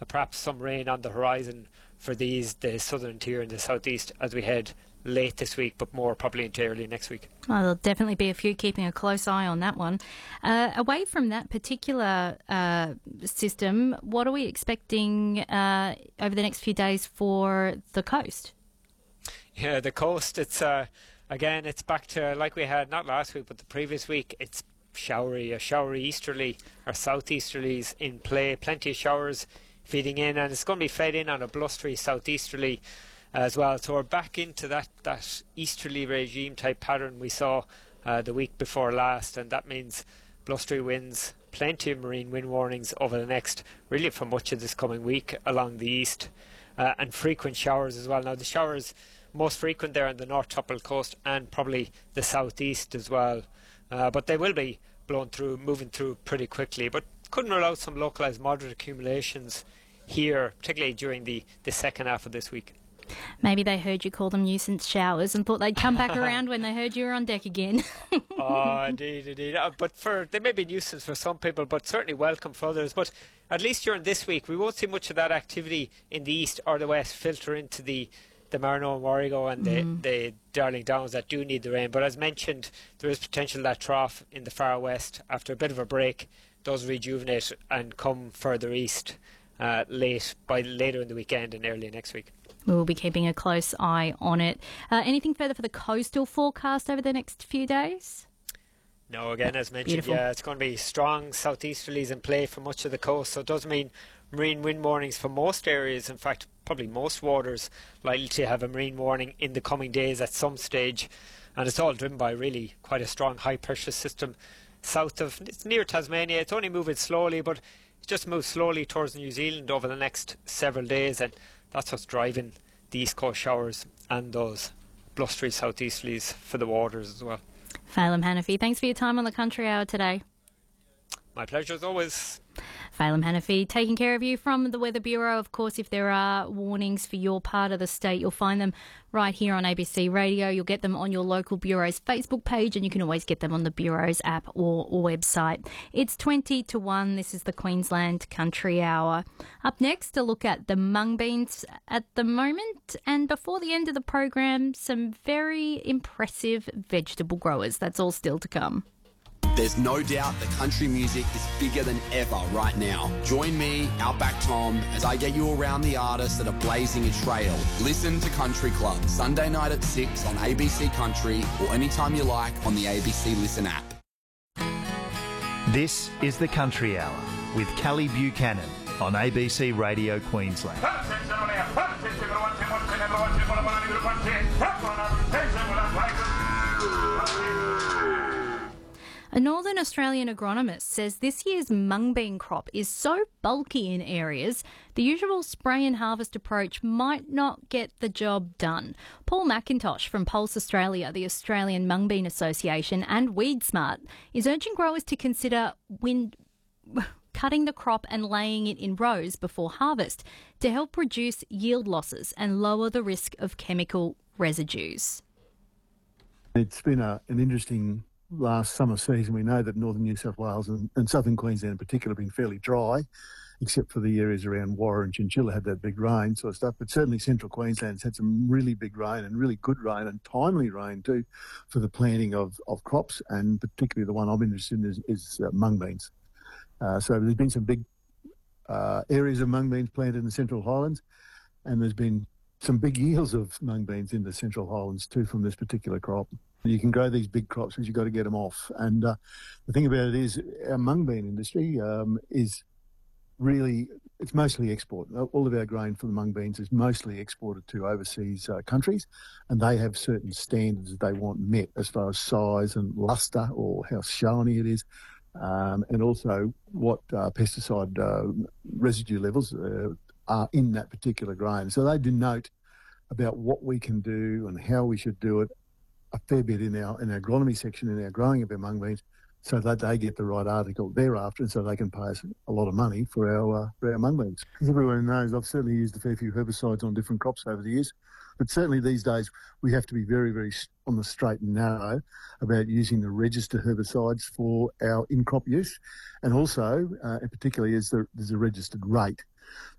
perhaps some rain on the horizon for the southern tier and the southeast as we head late this week, but more probably into early next week. Well, there'll definitely be a few keeping a close eye on that one. Away from that particular system, what are we expecting over the next few days for the coast? Yeah, the coast, it's again, it's back to like we had not last week but the previous week. It's a showery easterly or southeasterlies in play, plenty of showers feeding in, and it's going to be fed in on a blustery southeasterly as well. So we're back into that easterly regime type pattern we saw the week before last, and that means blustery winds, plenty of marine wind warnings over the next, really for much of this coming week along the east, and frequent showers as well. Now the showers most frequent there on the North Tupperl coast and probably the southeast as well, but they will be moving through pretty quickly, but couldn't rule out some localised moderate accumulations here, particularly during the second half of this week. Maybe they heard you call them nuisance showers and thought they'd come back around when they heard you were on deck again. Oh, indeed. But they may be nuisance for some people, but certainly welcome for others. But at least during this week, we won't see much of that activity in the east or the west filter into the Marno and Warrego and the Darling Downs that do need the rain. But as mentioned, there is potential that trough in the far west, after a bit of a break, does rejuvenate and come further east later in the weekend and early next week. We will be keeping a close eye on it. Anything further for the coastal forecast over the next few days? No, again, as mentioned, Beautiful. Yeah, it's going to be strong southeasterlies in play for much of the coast. So it does mean marine wind warnings for most areas. In fact, probably most waters likely to have a marine warning in the coming days at some stage. And it's all driven by really quite a strong high pressure system it's near Tasmania. It's only moving slowly, but it just moves slowly towards New Zealand over the next several days, and that's what's driving the east coast showers and those blustery southeasterlies for the waters as well. Phelim Hanafi, thanks for your time on the Country Hour today. My pleasure as always. Phelim Hanafi taking care of you from the Weather Bureau. Of course, if there are warnings for your part of the state, you'll find them right here on ABC Radio. You'll get them on your local Bureau's Facebook page, and you can always get them on the Bureau's app or website. It's 20 to 1. This is the Queensland Country Hour. Up next, a look at the mung beans at the moment. And before the end of the program, some very impressive vegetable growers. That's all still to come. There's no doubt that country music is bigger than ever right now. Join me, Outback Tom, as I get you around the artists that are blazing a trail. Listen to Country Club, Sunday night at 6 on ABC Country or anytime you like on the ABC Listen app. This is the Country Hour with Kelly Buchanan on ABC Radio Queensland. A Northern Australian agronomist says this year's mung bean crop is so bulky in areas, the usual spray and harvest approach might not get the job done. Paul McIntosh from Pulse Australia, the Australian Mung Bean Association, and WeedSmart is urging growers to consider cutting the crop and laying it in rows before harvest to help reduce yield losses and lower the risk of chemical residues. It's been an interesting last summer season. We know that northern New South Wales and southern Queensland in particular have been fairly dry, except for the areas around Warra and Chinchilla had that big rain sort of stuff. But certainly central Queensland's had some really big rain and really good rain and timely rain too for the planting of crops, and particularly the one I'm interested in is mung beans. So there's been some big areas of mung beans planted in the Central Highlands, and there's been some big yields of mung beans in the Central Highlands too from this particular crop. You can grow these big crops, but you've got to get them off. And the thing about it is our mung bean industry is really, it's mostly export. All of our grain from the mung beans is mostly exported to overseas countries, and they have certain standards that they want met as far as size and lustre or how shiny it is, and also what pesticide residue levels are in that particular grain. So they denote about what we can do and how we should do it a fair bit in our agronomy section, in our growing of our mung beans, so that they get the right article thereafter, and so they can pay us a lot of money for our mung beans. As everyone knows, I've certainly used a fair few herbicides on different crops over the years, but certainly these days we have to be very, very on the straight and narrow about using the registered herbicides for our in-crop use, and also, in particularly, there's a registered rate.